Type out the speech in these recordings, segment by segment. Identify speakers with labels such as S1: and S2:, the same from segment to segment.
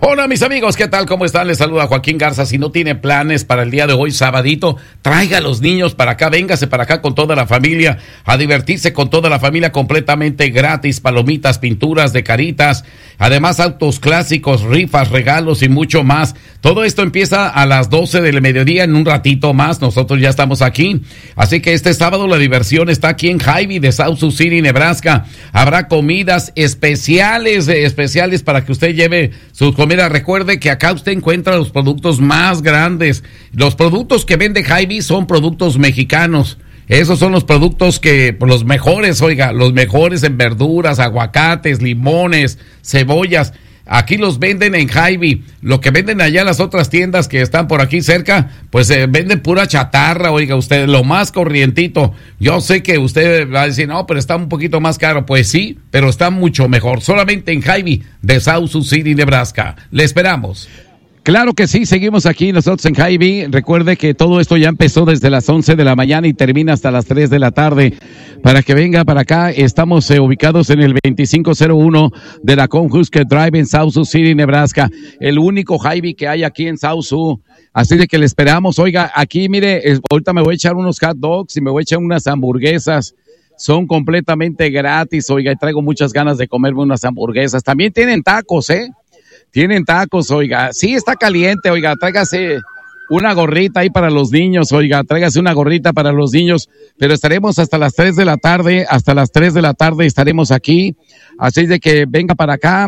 S1: Hola mis amigos, ¿qué tal? ¿Cómo están? Les saluda Joaquín Garza. Si no tiene planes para el día de hoy, sabadito, traiga a los niños para acá, véngase para acá con toda la familia, a divertirse con toda la familia completamente gratis, palomitas, pinturas de caritas, además autos clásicos, rifas, regalos y mucho más. Todo esto empieza a las 12 del mediodía, en un ratito más, nosotros ya estamos aquí. Así que este sábado la diversión está aquí en Hy-Vee de South Sioux City, Nebraska. Habrá comidas especiales para que usted lleve sus comidas. Recuerde que acá usted encuentra los productos más grandes. Los productos que vende Hy-Vee son productos mexicanos. Esos son los productos que, los mejores, oiga, los mejores en verduras, aguacates, limones, cebollas. Aquí los venden en Hy-Vee. Lo que venden allá en las otras tiendas que están por aquí cerca, pues venden pura chatarra, oiga usted, lo más corrientito. Yo sé que usted va a decir, no, pero está un poquito más caro. Pues sí, pero está mucho mejor. Solamente en Hy-Vee de South Sioux City, Nebraska. Le esperamos.
S2: Claro que sí, seguimos aquí nosotros en Hy-Vee. Recuerde que todo esto ya empezó desde las 11 de la mañana y termina hasta las 3 de la tarde. Para que venga para acá, estamos ubicados en el 2501 de la Conhusker Drive en South Sioux City, Nebraska. El único Hy-Vee que hay aquí en South Sioux. Así de que le esperamos. Oiga, aquí mire, ahorita me voy a echar unos hot dogs y me voy a echar unas hamburguesas. Son completamente gratis, oiga, y traigo muchas ganas de comerme unas hamburguesas. También tienen tacos, Tienen tacos, oiga. Sí, está caliente, oiga. Tráigase una gorrita ahí para los niños, oiga. Tráigase una gorrita para los niños. Pero estaremos hasta las 3 de la tarde. Hasta las 3 de la tarde estaremos aquí. Así de que venga para acá.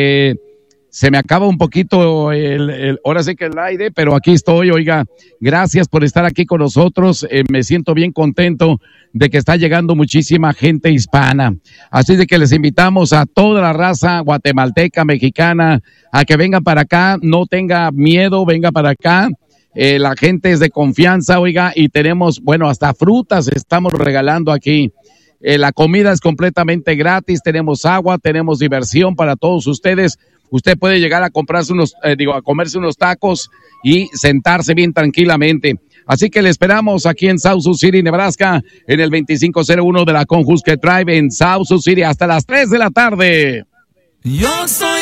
S2: Se me acaba un poquito ahora sí que el aire, pero aquí estoy, oiga. Gracias por estar aquí con nosotros. Me siento bien contento de que está llegando muchísima gente hispana. Así de que les invitamos a toda la raza guatemalteca, mexicana, a que vengan para acá. No tenga miedo, venga para acá. La gente es de confianza, oiga, y tenemos, bueno, hasta frutas estamos regalando aquí. La comida es completamente gratis. Tenemos agua, tenemos diversión para todos ustedes. Usted puede llegar a comprarse a comerse unos tacos y sentarse bien tranquilamente. Así que le esperamos aquí en South Sioux City, Nebraska, en el 2501 de la Conhusker Drive en South Sioux City hasta las 3 de la tarde.
S3: Yo soy